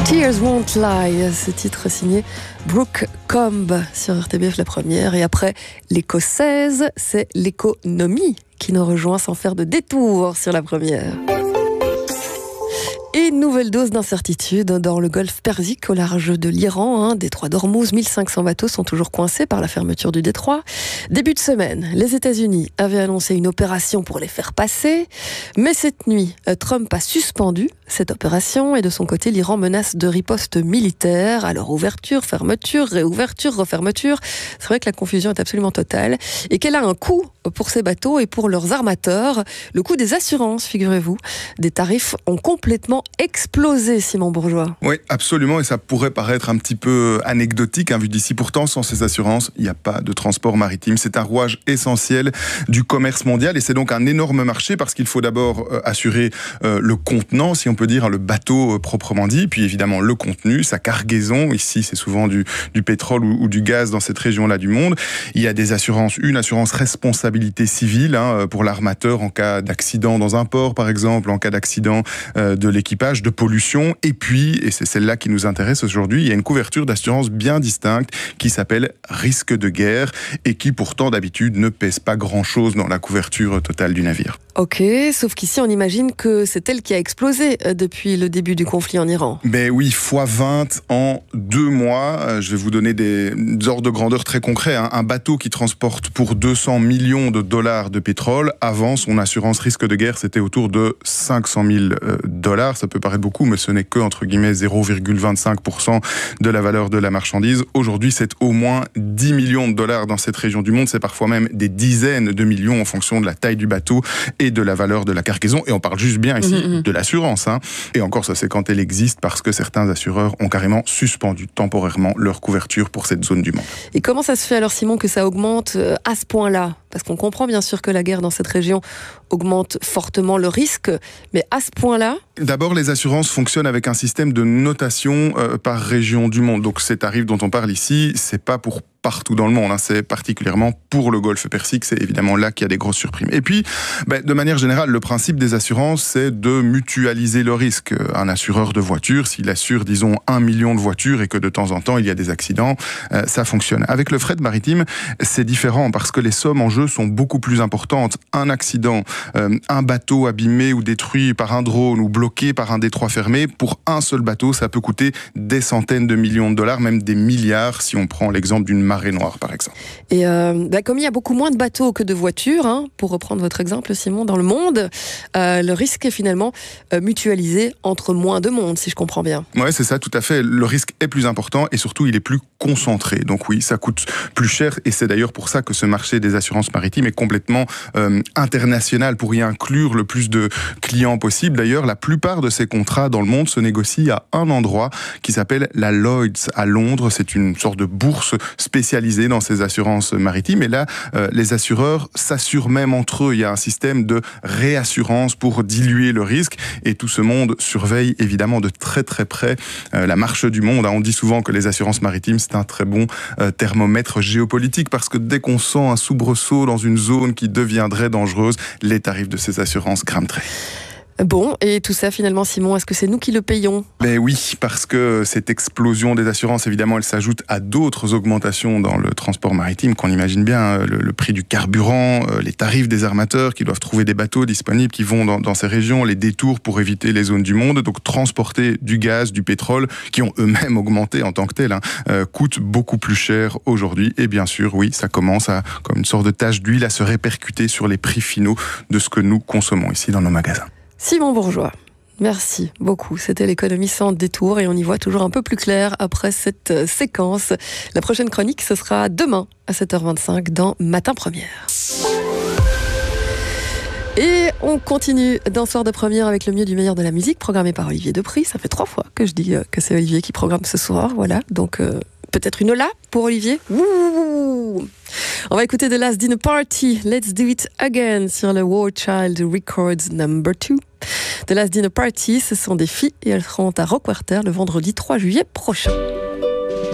Tears Won't Lie, ce titre signé Brooke Combe sur RTBF La Première. Et après l'écossaise, c'est l'économie qui nous rejoint sans faire de détour sur La Première. Et une nouvelle dose d'incertitude dans le golfe Persique au large de l'Iran. Détroit d'Ormuz, 1500 bateaux sont toujours coincés par la fermeture du détroit. Début de semaine, les États-Unis avaient annoncé une opération pour les faire passer. Mais cette nuit, Trump a suspendu cette opération et de son côté, l'Iran menace de riposte militaire. Alors ouverture, fermeture, réouverture, refermeture. C'est vrai que la confusion est absolument totale et qu'elle a un coût pour ces bateaux et pour leurs armateurs. Le coût des assurances, figurez-vous. Des tarifs ont complètement explosé, Simon Bourgeois. Oui, absolument, et ça pourrait paraître un petit peu anecdotique, vu d'ici. Pourtant, sans ces assurances, il n'y a pas de transport maritime. C'est un rouage essentiel du commerce mondial, et c'est donc un énorme marché, parce qu'il faut d'abord assurer le contenant, si on peut dire, le bateau proprement dit, puis évidemment le contenu, sa cargaison. Ici, c'est souvent du pétrole ou du gaz dans cette région-là du monde. Il y a des assurances, une assurance responsabilité civile pour l'armateur en cas d'accident dans un port, par exemple, en cas d'accident de l'équipage, de pollution. Et puis, et c'est celle-là qui nous intéresse aujourd'hui, il y a une couverture d'assurance bien distincte qui s'appelle risque de guerre et qui pourtant d'habitude ne pèse pas grand-chose dans la couverture totale du navire. Ok, sauf qu'ici on imagine que c'est elle qui a explosé depuis le début du conflit en Iran. Ben oui, x20 en 2 mois. Je vais vous donner des ordres de grandeur très concrets. Un bateau qui transporte pour 200 millions de dollars de pétrole, avant son assurance risque de guerre, c'était autour de 500 000 dollars. Ça peut paraître beaucoup, mais ce n'est que, entre guillemets, 0,25% de la valeur de la marchandise. Aujourd'hui, c'est au moins 10 millions de dollars dans cette région du monde. C'est parfois même des dizaines de millions en fonction de la taille du bateau et de la valeur de la cargaison. Et on parle juste bien ici de l'assurance. Et encore, ça c'est quand elle existe, parce que certains assureurs ont carrément suspendu temporairement leur couverture pour cette zone du monde. Et comment ça se fait alors, Simon, que ça augmente à ce point-là ? Parce qu'on comprend bien sûr que la guerre dans cette région augmente fortement le risque, mais à ce point-là... D'abord, les assurances fonctionnent avec un système de notation par région du monde. Donc ces tarifs dont on parle ici, c'est pas pour partout dans le monde, c'est particulièrement pour le golfe Persique, c'est évidemment là qu'il y a des grosses surprimes. Et puis, de manière générale, le principe des assurances, c'est de mutualiser le risque. Un assureur de voitures, s'il assure, disons, 1 million de voitures et que de temps en temps, il y a des accidents, ça fonctionne. Avec le fret maritime, c'est différent parce que les sommes en jeu sont beaucoup plus importantes. Un accident, un bateau abîmé ou détruit par un drone ou bloqué par un détroit fermé, pour un seul bateau, ça peut coûter des centaines de millions de dollars, même des milliards, si on prend l'exemple d'une marée noire, par exemple. Et comme il y a beaucoup moins de bateaux que de voitures, pour reprendre votre exemple, Simon, dans le monde, le risque est finalement mutualisé entre moins de monde, si je comprends bien. Oui, c'est ça, tout à fait. Le risque est plus important et surtout, il est plus concentré. Donc oui, ça coûte plus cher et c'est d'ailleurs pour ça que ce marché des assurances maritimes est complètement international, pour y inclure le plus de clients possible. D'ailleurs, la plupart de ces contrats dans le monde se négocient à un endroit qui s'appelle la Lloyd's à Londres. C'est une sorte de bourse spécialisée dans ces assurances maritimes. Et là, les assureurs s'assurent même entre eux. Il y a un système de réassurance pour diluer le risque. Et tout ce monde surveille évidemment de très très près la marche du monde. On dit souvent que les assurances maritimes, c'est un très bon thermomètre géopolitique, parce que dès qu'on sent un soubresaut dans une zone qui deviendrait dangereuse, les tarifs de ces assurances grimperaient. Bon, et tout ça finalement, Simon, est-ce que c'est nous qui le payons ? Oui, parce que cette explosion des assurances, évidemment, elle s'ajoute à d'autres augmentations dans le transport maritime qu'on imagine bien, le prix du carburant, les tarifs des armateurs qui doivent trouver des bateaux disponibles qui vont dans ces régions, les détours pour éviter les zones du monde, donc transporter du gaz, du pétrole, qui ont eux-mêmes augmenté en tant que tel, coûte beaucoup plus cher aujourd'hui. Et bien sûr, oui, ça commence comme une sorte de tache d'huile, à se répercuter sur les prix finaux de ce que nous consommons ici dans nos magasins. Simon Bourgeois, merci beaucoup. C'était l'économie sans détour et on y voit toujours un peu plus clair après cette séquence. La prochaine chronique, ce sera demain à 7h25 dans Matin Première. Et on continue d'un soir de première avec le mieux du meilleur de la musique, programmé par Olivier Depris. Ça fait 3 fois que je dis que c'est Olivier qui programme ce soir. Voilà, donc peut-être une Ola pour Olivier. Ouh. On va écouter The Last Dinner Party, Let's Do It Again sur le War Child Records No. 2. The Last Dinner Party, ce sont des filles et elles seront à Rockwater le vendredi 3 juillet prochain.